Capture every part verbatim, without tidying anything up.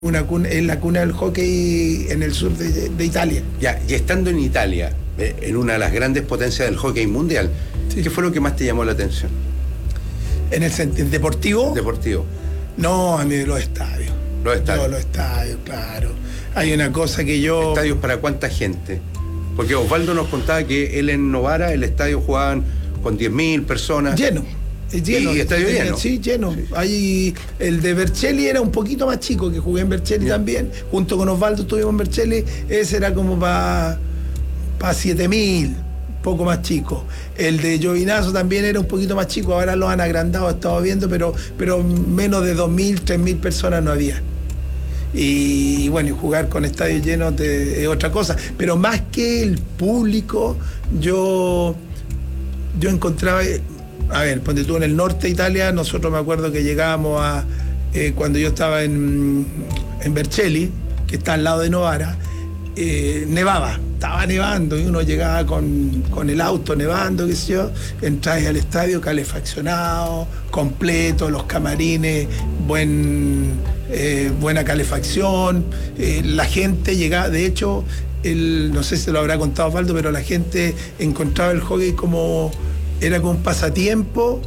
Una cuna, es la cuna del hockey en el sur de, de Italia. Ya, y estando en Italia, eh, en una de las grandes potencias del hockey mundial, sí. ¿Qué fue lo que más te llamó la atención? ¿En el sentido deportivo? Deportivo. No, a mí los estadios. Los estadios. No, los estadios, claro. Hay una cosa que yo... ¿Estadios para cuánta gente? Porque Osvaldo nos contaba que él en Novara, el estadio jugaban con diez mil personas. Lleno. Lleno, y estadio lleno. Sí, lleno. Sí. Hay, el de Vercelli era un poquito más chico, que jugué en Vercelli yeah. también. Junto con Osvaldo estuvimos en Vercelli. Ese era como para pa siete mil, poco más chico. El de Giovinazzo también era un poquito más chico. Ahora lo han agrandado, estaba viendo, pero, pero menos de dos mil, tres mil personas no había. Y bueno, y jugar con estadios llenos es otra cosa. Pero más que el público, yo, yo encontraba... A ver, ponte tú en el norte de Italia, nosotros me acuerdo que llegábamos a, eh, cuando yo estaba en, en Vercelli, que está al lado de Novara, eh, nevaba, estaba nevando y uno llegaba con, con el auto nevando, qué sé yo, entráis al estadio calefaccionado, completo, los camarines, buen, eh, buena calefacción, eh, la gente llegaba, de hecho, el, no sé si lo habrá contado Osvaldo, pero la gente encontraba el hockey como... Era con pasatiempo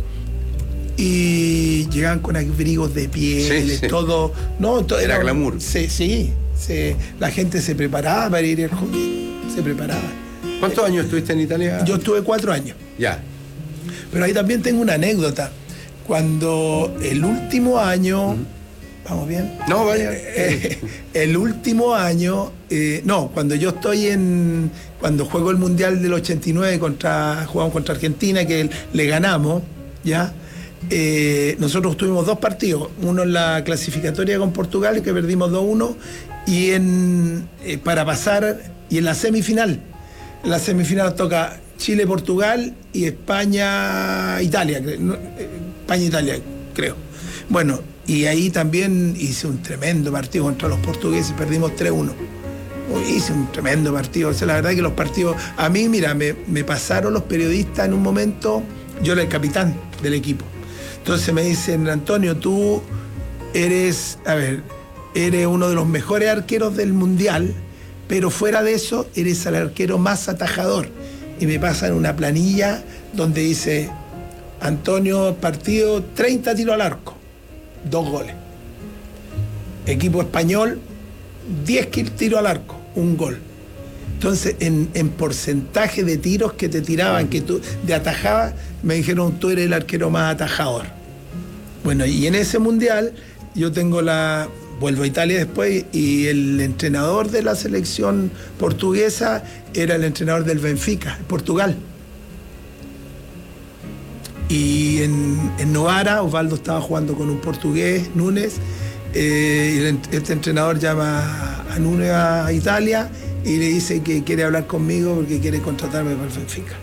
y llegaban con abrigos de piel, sí, sí. todo. No, todo era, era glamour. Sí, sí, sí. La gente se preparaba para ir al hockey. Se preparaba. ¿Cuántos eh, años estuviste en Italia? Yo estuve cuatro años. Ya. Pero ahí también tengo una anécdota. Cuando el último año. Uh-huh. ¿Vamos bien? No, vaya. Eh, el último año, eh, no, cuando yo estoy en, cuando juego el Mundial del ochenta y nueve, contra, jugamos contra Argentina, que le ganamos, ¿ya? Eh, nosotros tuvimos dos partidos, uno en la clasificatoria con Portugal, que perdimos dos uno, y en, eh, para pasar, y en la semifinal. En la semifinal toca Chile-Portugal y España-Italia, España-Italia, creo. Bueno, y ahí también hice un tremendo partido contra los portugueses, perdimos tres uno. Hice un tremendo partido. O sea, la verdad que los partidos, a mí, mira, me, me pasaron los periodistas en un momento, yo era el capitán del equipo. Entonces me dicen, Antonio, tú eres, a ver, eres uno de los mejores arqueros del mundial, pero fuera de eso, eres el arquero más atajador. Y me pasan una planilla donde dice, Antonio, partido, treinta tiros al arco. Dos goles. Equipo español, diez tiros al arco, un gol. Entonces, en, en porcentaje de tiros que te tiraban, que tú de atajabas, me dijeron, tú eres el arquero más atajador. Bueno, y en ese mundial, yo tengo la... Vuelvo a Italia después, y el entrenador de la selección portuguesa era el entrenador del Benfica, Portugal. Y en, en Novara, Osvaldo estaba jugando con un portugués, Núñez, eh, y este entrenador llama a Núñez a Italia y le dice que quiere hablar conmigo porque quiere contratarme para el Benfica.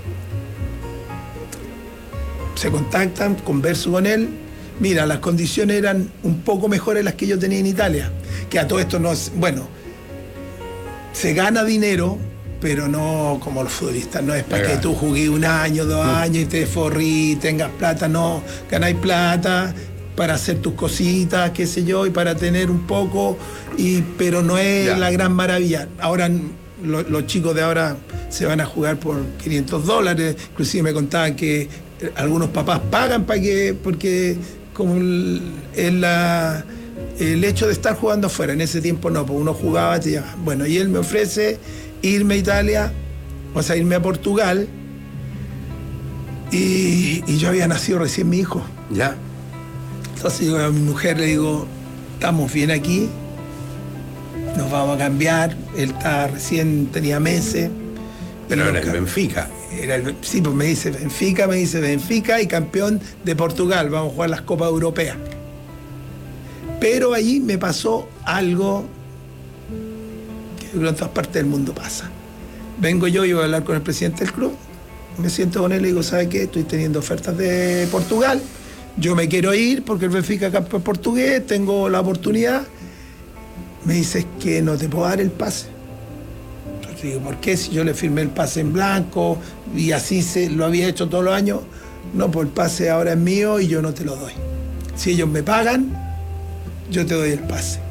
Se contactan, converso con él. Mira, las condiciones eran un poco mejores las que yo tenía en Italia, que a todo esto no es, bueno, se gana dinero, pero no como los futbolistas, no es para que tú jugues un año, dos no. años y te forrí, tengas plata, no, ganáis plata para hacer tus cositas, qué sé yo, y para tener un poco, y, pero no es ya. la gran maravilla. Ahora lo, los chicos de ahora se van a jugar por quinientos dólares, inclusive me contaban que algunos papás pagan para que, porque como el, el, la, el hecho de estar jugando afuera, en ese tiempo no, pues uno jugaba, te llama. Bueno, y él me ofrece irme a Italia, o sea, irme a Portugal, y, y yo había nacido recién mi hijo. Ya. Entonces yo a mi mujer le digo, estamos bien aquí, nos vamos a cambiar, él está recién, tenía meses. Pero era el Benfica. Era el, sí, pues me dice Benfica, me dice Benfica y campeón de Portugal, vamos a jugar las Copas Europeas. Pero allí me pasó algo que en todas partes del mundo pasa. Vengo yo y voy a hablar con el presidente del club, me siento con él y digo, ¿sabe qué? Estoy teniendo ofertas de Portugal, yo me quiero ir porque el Benfica es campeón portugués, tengo la oportunidad. Me dice, es que no te puedo dar el pase. Entonces digo, ¿por qué? Si yo le firmé el pase en blanco y así se lo había hecho todos los años. No, pues el pase ahora es mío y yo no te lo doy. Si ellos me pagan, yo te doy el pase.